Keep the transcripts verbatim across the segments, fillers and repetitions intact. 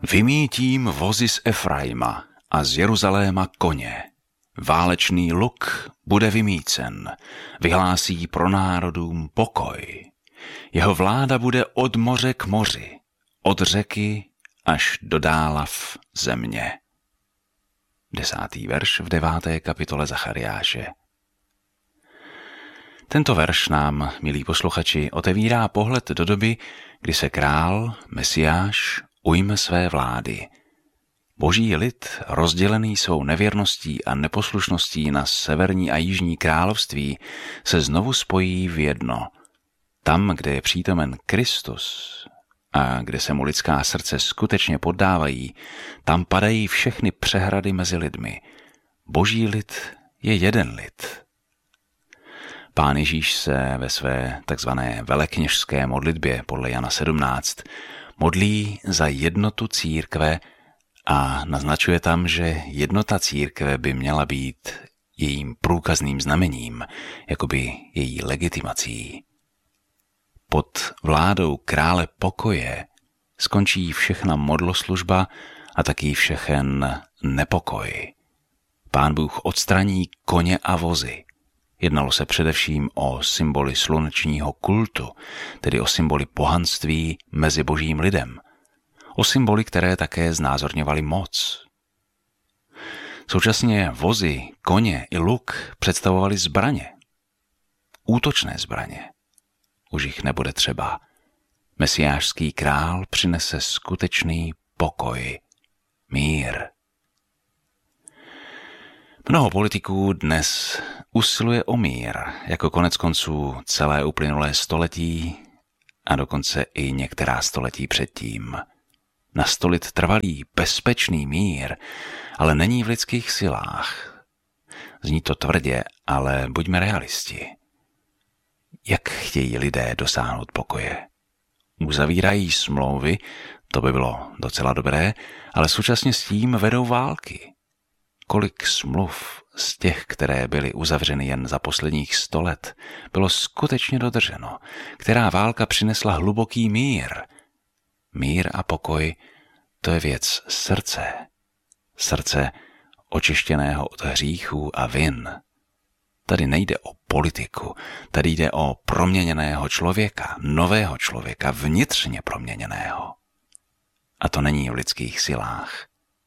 Vymítím vozy z Efraima a z Jeruzaléma koně. Válečný luk bude vymícen, vyhlásí pro národům pokoj. Jeho vláda bude od moře k moři, od řeky až do dálav země. Desátý verš v deváté kapitole Zachariáše. Tento verš nám, milí posluchači, otevírá pohled do doby, kdy se král, Mesiáš, ujme své vlády. Boží lid, rozdělený svou nevěrností a neposlušností na severní a jižní království, se znovu spojí v jedno. Tam, kde je přítomen Kristus a kde se mu lidská srdce skutečně poddávají, tam padají všechny přehrady mezi lidmi. Boží lid je jeden lid. Pán Ježíš se ve své takzvané velekněžské modlitbě podle Jana sedmnáct modlí za jednotu církve a naznačuje tam, že jednota církve by měla být jejím průkazným znamením, jakoby její legitimací. Pod vládou krále pokoje skončí všechna modloslužba a taky všechen nepokoj. Pán Bůh odstraní koně a vozy. Jednalo se především o symboly slunečního kultu, tedy o symboly pohanství mezi božím lidem. O symboly, které také znázorňovaly moc. Současně vozy, koně i luk představovaly zbraně. Útočné zbraně. Už jich nebude třeba. Mesiášský král přinese skutečný pokoj, mír. Mnoho politiků dnes usiluje o mír, jako konec konců celé uplynulé století a dokonce i některá století předtím. Nastolit trvalý, bezpečný mír, ale není v lidských silách. Zní to tvrdě, ale buďme realisti. Jak chtějí lidé dosáhnout pokoje? Uzavírají smlouvy, to by bylo docela dobré, ale současně s tím vedou války. Kolik smluv z těch, které byly uzavřeny jen za posledních sto let, bylo skutečně dodrženo? Která válka přinesla hluboký mír? Mír a pokoj, to je věc srdce. Srdce očištěného od hříchů a vin. Tady nejde o politiku, tady jde o proměněného člověka, nového člověka, vnitřně proměněného. A to není v lidských silách.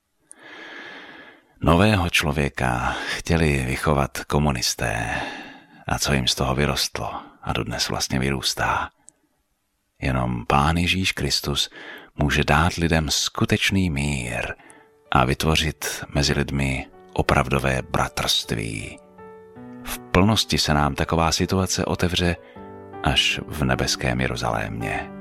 Nového člověka chtěli vychovat komunisté. A co jim z toho vyrostlo a dodnes vlastně vyrůstá? Jenom Pán Ježíš Kristus může dát lidem skutečný mír a vytvořit mezi lidmi opravdové bratrství. V plnosti se nám taková situace otevře až v nebeském Jeruzalémě.